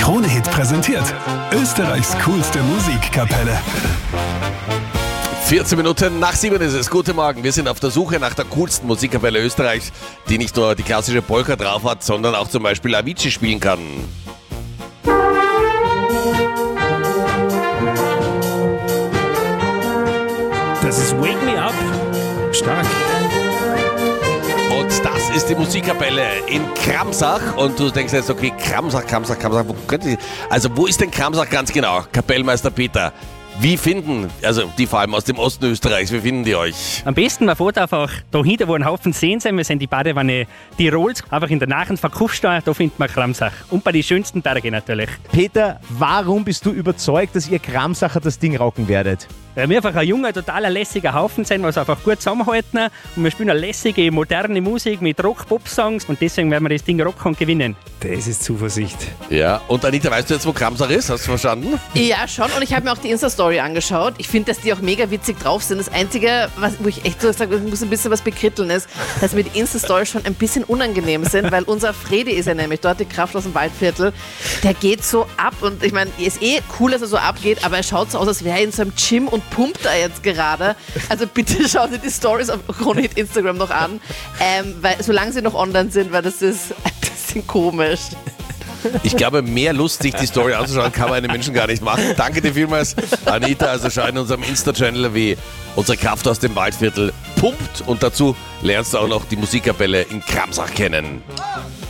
Krone-Hit präsentiert. Österreichs coolste Musikkapelle. 14 Minuten nach 7 ist es. Guten Morgen. Wir sind auf der Suche nach der coolsten Musikkapelle Österreichs, die nicht nur die klassische Polka drauf hat, sondern auch zum Beispiel Avicii spielen kann. Das ist Wake Me Up. Stark. Und das ist die Musikkapelle in Kramsach. Und du denkst jetzt, okay, Kramsach, wo ist denn Kramsach ganz genau? Kapellmeister Peter, wie finden, also die vor allem aus dem Osten Österreichs, wie finden die euch? Am besten, man fährt einfach da hinten, wo ein Haufen Seen sind. Wir sind die Badewanne Tirols, einfach in der Nachen von Kufstein, da findet man Kramsach. Und bei den schönsten Bergen natürlich. Peter, warum bist du überzeugt, dass ihr Kramsacher das Ding rocken werdet? Weil wir einfach ein junger, totaler lässiger Haufen sind, was einfach gut zusammenhalten. Und wir spielen eine lässige, moderne Musik mit Rock-Pop-Songs. Und deswegen werden wir das Ding rocken und gewinnen. Das ist Zuversicht. Ja, und Anita, weißt du jetzt, wo Kramsach ist? Hast du verstanden? Ja, schon. Und ich habe mir auch die Insta-Story angeschaut. Ich finde, dass die auch mega witzig drauf sind. Das Einzige, wo ich echt so sage, ich muss ein bisschen was bekritteln, ist, dass mir die Insta-Story schon ein bisschen unangenehm sind, weil unser Fredi ist ja nämlich dort, die Kraft aus dem Waldviertel, der geht so ab. Und ich meine, ist cool, dass er so abgeht, aber er schaut so aus, als wäre er in so einem Gym und pumpt da jetzt gerade. Also bitte schaut dir die Stories auf Krone-Hit Instagram noch an, weil solange sie noch online sind, weil das ist ein bisschen komisch. Ich glaube, mehr Lust, sich die Story anzuschauen, kann man einem Menschen gar nicht machen. Danke dir vielmals, Anita. Also schau in unserem Insta-Channel, wie unsere Kraft aus dem Waldviertel pumpt. Und dazu lernst du auch noch die Musikkapelle in Kramsach kennen.